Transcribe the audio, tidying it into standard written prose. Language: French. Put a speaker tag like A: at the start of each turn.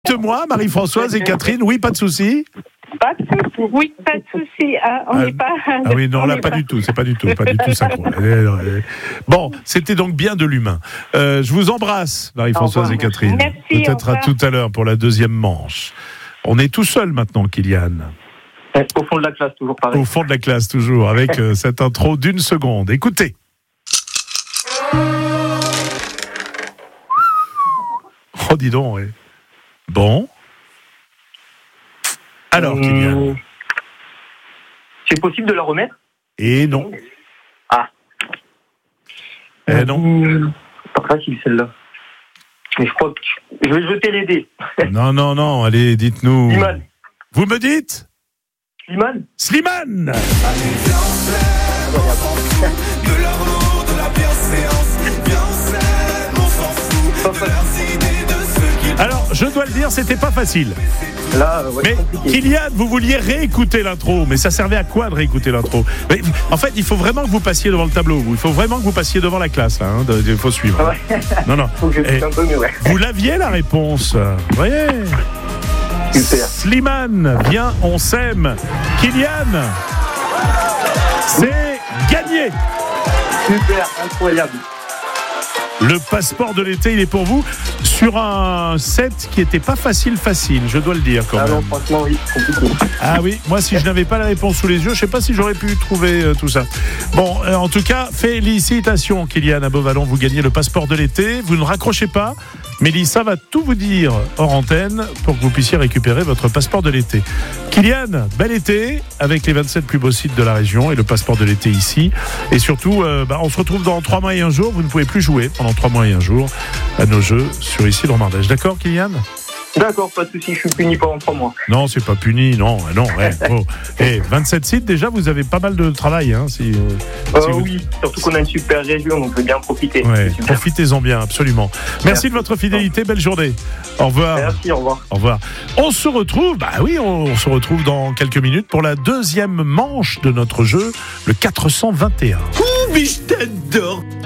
A: Dites-moi, Marie-Françoise et Catherine, oui, pas de souci.
B: Pas de souci. Oui, pas de souci. On n'est pas.
A: Ah oui, non, là, pas du tout. C'est pas du tout synchro. Bon, c'était donc bien de l'humain. Je vous embrasse, Marie-Françoise et Catherine.
B: Merci,
A: peut-être à tout à l'heure pour la deuxième manche. On est tout seul maintenant, Kylian.
C: Au fond de la classe, toujours pareil.
A: Au fond de la classe, toujours, avec cette intro d'une seconde. Écoutez. Oh, dis donc, ouais. Bon. Alors, Kylian.
C: C'est possible de la remettre ?
A: Et non.
C: Ah.
A: Non.
C: Pas facile celle-là. Mais je crois que je vais jeter les dés.
A: Non, allez, dites-nous.
C: Slimane.
A: Vous me dites ?
C: Slimane ?
A: Slimane. Alors, je dois le dire, c'était pas facile.
C: Là, ouais,
A: mais
C: compliqué.
A: Kylian, vous vouliez réécouter l'intro, mais ça servait à quoi de réécouter l'intro ? Mais, en fait, il faut vraiment que vous passiez devant le tableau. Il faut vraiment que vous passiez devant la classe. Là, hein, il faut suivre.
C: Ah ouais.
A: Non.
C: Faut que je dise un peu mieux, ouais.
A: Vous l'aviez la réponse. Vous voyez ?
C: Super.
A: Slimane, viens, on s'aime. Kylian, c'est gagné.
C: Super, incroyable.
A: Le passeport de l'été, il est pour vous sur un set qui n'était pas facile, je dois le dire quand même.
C: Non, franchement, oui, compliqué.
A: Ah oui, moi si je n'avais pas la réponse sous les yeux, je ne sais pas si j'aurais pu trouver tout ça. Bon, en tout cas, félicitations Kylian à Beauvallon, vous gagnez le passeport de l'été, vous ne raccrochez pas. Mélissa va tout vous dire hors antenne pour que vous puissiez récupérer votre passeport de l'été. Kylian, bel été avec les 27 plus beaux sites de la région et le passeport de l'été ici. Et surtout, on se retrouve dans 3 mois et 1 jour. Vous ne pouvez plus jouer pendant 3 mois et 1 jour à nos jeux sur ici le Romardèche. D'accord, Kylian ?
C: D'accord, pas de souci, je suis puni pendant 3 mois.
A: Non, c'est pas puni, non. Ouais, oh. 27 sites, déjà, vous avez pas mal de travail. Hein, si vous...
C: Oui, surtout qu'on a une super région, donc on peut bien profiter.
A: Ouais, profitez-en bien, absolument. Merci de votre fidélité, belle journée. Au revoir.
C: Merci, au revoir.
A: Au revoir. On se retrouve, on se retrouve dans quelques minutes pour la deuxième manche de notre jeu, le 421.
D: Ouh, mais je t'adore.